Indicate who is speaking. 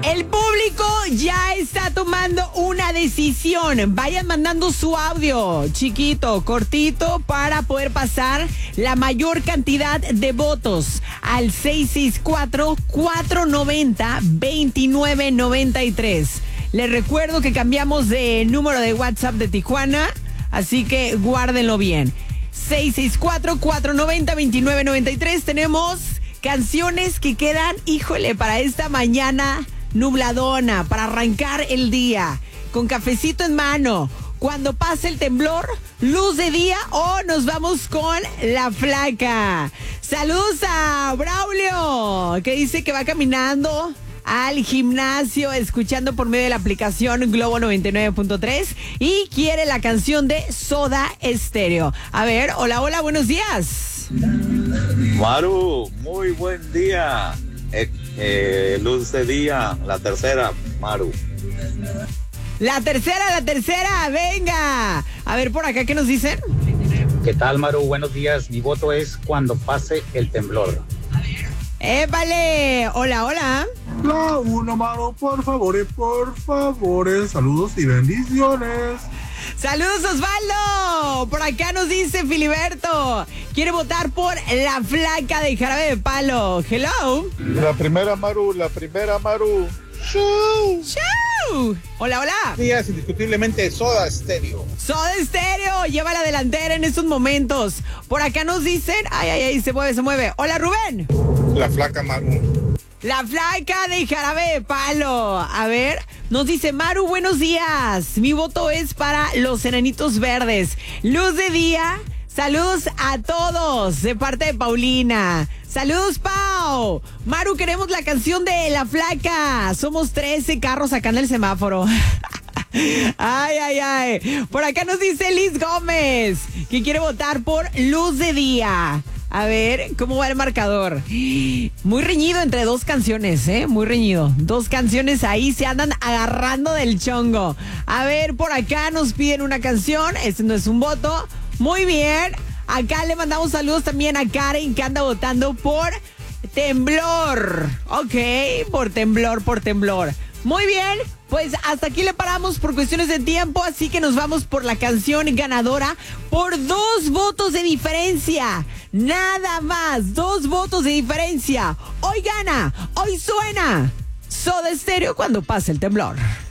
Speaker 1: El público ya está tomando una decisión. Vayan mandando su audio, chiquito, cortito, para poder pasar la mayor cantidad de votos al 664-490-2993. Les recuerdo que cambiamos de número de WhatsApp de Tijuana, así que guárdenlo bien. 664-490-2993. Tenemos canciones que quedan, híjole, para esta mañana nubladona, para arrancar el día, con cafecito en mano, cuando pase el temblor, luz de día, o nos vamos con La Flaca. Saludos a Braulio, que dice que va caminando al gimnasio, escuchando por medio de la aplicación Globo 99.3 y quiere la canción de Soda Stereo. A ver, hola, buenos días.
Speaker 2: Maru, muy buen día. Luz de día, la tercera, Maru.
Speaker 1: La tercera, venga. A ver, por acá, ¿qué nos dicen?
Speaker 3: ¿Qué tal, Maru? Buenos días. Mi voto es Cuando pase el temblor.
Speaker 1: Vale. Hola.
Speaker 4: La uno, Maru, por favor. Saludos y bendiciones.
Speaker 1: Saludos, Osvaldo. Por acá nos dice Filiberto. Quiere votar por La Flaca de Jarabe de Palo. Hello.
Speaker 4: La primera, Maru.
Speaker 1: Show. Hola.
Speaker 5: Días, indiscutiblemente Soda Stereo.
Speaker 1: Soda Stereo lleva la delantera en estos momentos. Por acá nos dicen, ay, se mueve. Hola, Rubén.
Speaker 4: La Flaca, Maru.
Speaker 1: La Flaca de Jarabe de Palo. A ver, nos dice Maru, buenos días. Mi voto es para Los Enanitos Verdes. Luz de día. Saludos a todos de parte de Paulina. Saludos, Pau. Maru, queremos la canción de La Flaca. Somos 13 carros acá en el semáforo. Ay. Por acá nos dice Liz Gómez que quiere votar por Luz de Día. A ver, ¿cómo va el marcador? Muy reñido entre dos canciones, muy reñido. Dos canciones ahí se andan agarrando del chongo. A ver, por acá nos piden una canción. Este no es un voto. Muy bien. Acá le mandamos saludos también a Karen, que anda votando por Temblor. Ok, por Temblor. Muy bien, pues hasta aquí le paramos por cuestiones de tiempo, así que nos vamos por la canción ganadora por 2 votos de diferencia. Nada más, 2 votos de diferencia. Hoy gana, hoy suena Soda Stereo cuando pase el temblor.